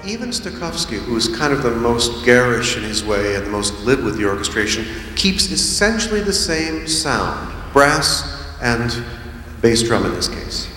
even Stokowski, who is kind of the most garish in his way and the most glib with the orchestration, keeps essentially the same sound, brass and bass drum in this case.